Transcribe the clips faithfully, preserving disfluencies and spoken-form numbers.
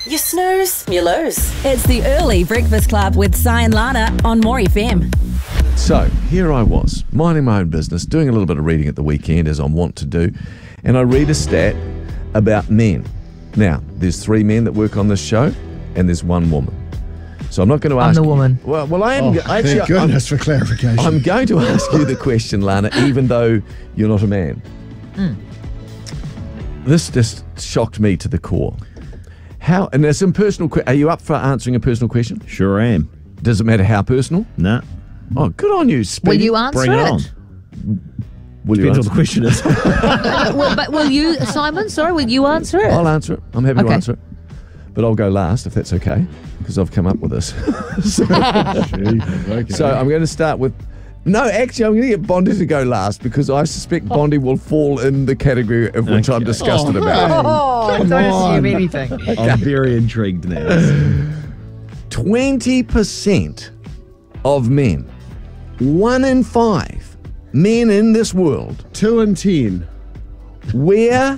You snooze, you lose. It's the Early Breakfast Club with Si and Lana on More F M. So, here I was, minding my own business, doing a little bit of reading at the weekend, as I want to do, and I read a stat about men. Now, there's three men that work on this show, and there's one woman. So I'm not going to ask I'm the you, woman. Well, well, I am. Oh, actually, thank goodness I'm, for clarification. I'm going to ask you the question, Lana, even though you're not a man. Mm. This just shocked me to the core. How? And there's some personal. Que- are you up for answering a personal question? Sure am. Does it matter how personal? Nah. Oh, good on you, Will Speedy. you answer Bring it it? on. Will you Depends what the answer? question is. Uh, well, but will you, Simon? Sorry, will you answer it? I'll answer it. I'm happy to Okay. answer it. But I'll go last if that's okay, because I've come up with this. so, Okay. so I'm going to start with. No, actually, I'm going to get Bondi to go last because I suspect Bondi will fall in the category of which I'm Okay. disgusted Oh, about. Oh, Come don't on. assume anything. I'm very intrigued now. twenty percent of men, one in five men in this world, Two and ten. wear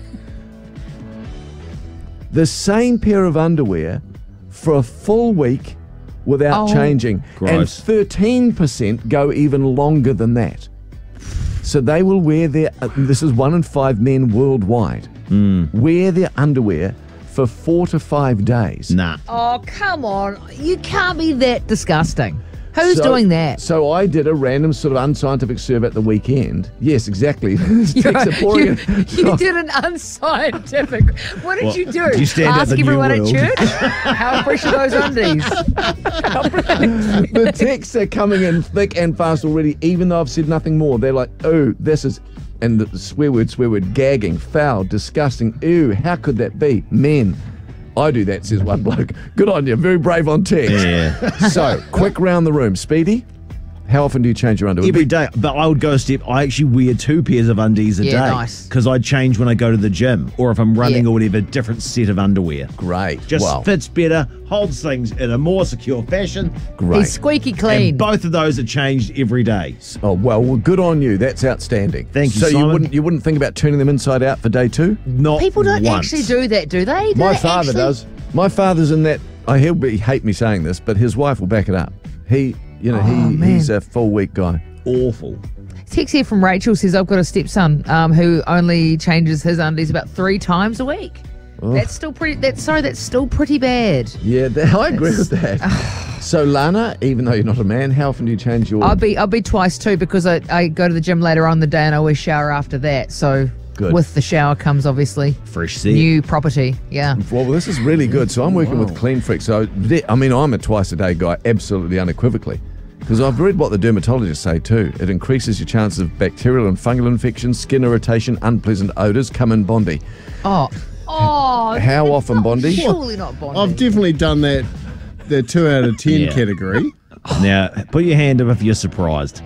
the same pair of underwear for a full week without Oh. changing. Gross. And thirteen percent go even longer than that. So they will wear their, uh, this is one in five men worldwide, wear their underwear for four to five days. Nah. Oh, come on. You can't be that disgusting. Who's So- doing that? So I did a random sort of unscientific survey at the weekend. Yes, exactly. Texts are pouring you, in. you did an unscientific. What did Well, you do? did you stand at Ask the New everyone at World? church how fresh are those undies? The texts are coming in thick and fast already, even though I've said nothing more. They're like, oh, this is, and the swear word, swear word, gagging, foul, disgusting, ew, how could that be? Men. I do that, says one bloke. Good on you, very brave on text. Yeah. So, quick round the room. Speedy, how often do you change your underwear? Every day. But I would go a step. I actually wear two pairs of undies a Yeah, day. nice. Because I change when I go to the gym or if I'm running Yeah. or whatever, different set of underwear. Great. Just wow. fits better, holds things in a more secure fashion. Great. He's squeaky clean. And both of those are changed every day. Oh well, well, good on you. That's outstanding. Thank you, So you Simon. wouldn't you wouldn't think about turning them inside out for day two? Not People don't once. actually do that, do they? Do My they father actually? does. My father's in that. I he'll be hate me saying this, but his wife will back it up. He, you know, Oh, he man. he's a full week guy. Awful. Text here from Rachel says, I've got a stepson um, who only changes his undies about three times a week. That's still pretty, that's, sorry, that's still pretty bad. Yeah, that, I agree with that. So Lana, even though you're not a man, how often do you change your? I'll be I'll be twice too because I, I go to the gym later on in the day and I always shower after that. So Good. with the shower comes obviously Fresh set. new property. Yeah. Well, this is really good. So I'm working with Clean Freak. So I mean, I'm a twice a day guy, absolutely unequivocally. Because I've read what the dermatologists say too. It increases your chances of bacterial and fungal infections, skin irritation, unpleasant odours. Come in, Bondi. Oh. Oh. How often, Bondi? Surely not Bondi. I've definitely done that, the two out of ten Yeah. category. Now, put your hand up if you're surprised.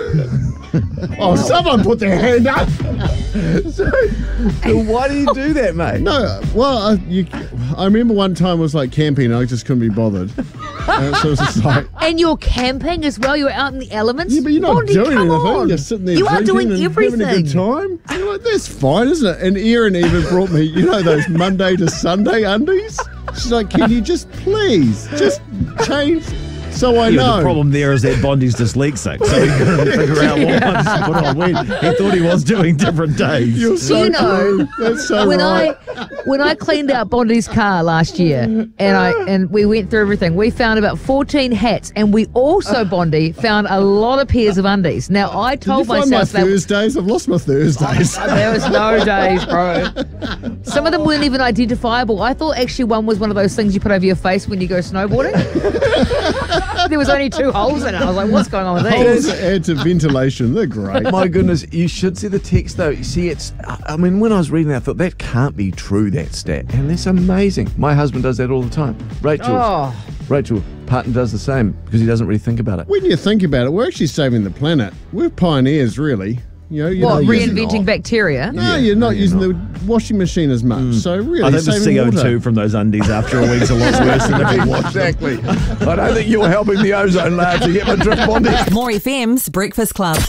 Oh, someone put their hand up. So why do you do that, mate? No, well, I, you, I remember one time I was like camping and I just couldn't be bothered. And so it was just like, And you're camping as well. You're out in the elements. yeah, but you're not Bondi, doing come anything. on. You're sitting there You are drinking doing and everything. having a good time. You're like, that's fine, isn't it? And Erin even brought me, you know, those Monday to Sunday undies? She's like, can you just please just change so I Yeah, know? the problem there is that Bondi's dyslexic, so he couldn't figure out what ones to put on when. He thought he was doing different days. You're so you know, true. That's so when right. I when I cleaned out Bondi's car last year and I and we went through everything, we found about fourteen hats and we also, Bondi, found a lot of pairs of undies. Now I Did you told find my myself that Thursdays? I've lost my Thursdays. there was no days, bro. Some of them weren't even identifiable. I thought actually one was one of those things you put over your face when you go snowboarding. There was only two holes in it. I was like, what's going on with Holes these? add to ventilation. They're great. My goodness, you should see the text though. You see, it's, I mean, when I was reading that, I thought that can't be true, that stat. And that's amazing. My husband does that all the time. Rachel, Oh. Rachel Parton does the same because he doesn't really think about it. When you think about it, we're actually saving the planet. We're pioneers, really. You know, you're What, not using- reinventing bacteria? No, Yeah, you're no, not you're using not. the washing machine as much. So really, I think the saving C O two water. from those undies after a week's a lot worse than if he washed. Exactly. I don't think you're helping the ozone layer to get my drift, Bondi. More F M's Breakfast Club.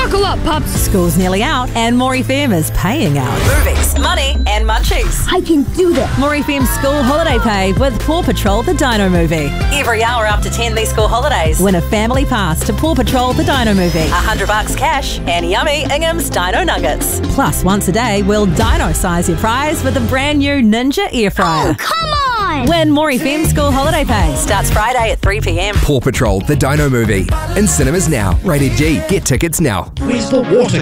Buckle up, pups. School's nearly out and More F M is paying out. Movies, money and munchies. I can do this. More F M School Holiday Pay with Paw Patrol The Dino Movie. Every hour up to ten these school holidays. Win a family pass to Paw Patrol The Dino Movie. A hundred bucks cash and yummy Ingham's Dino Nuggets. Plus, once a day, we'll dino size your prize with a brand new Ninja Air Fryer. Oh, come on! Win More F M School Holiday Pay. Starts Friday at three p m. Paw Patrol, the Dino Movie. In cinemas now. Rated G. Get tickets now. Where's the water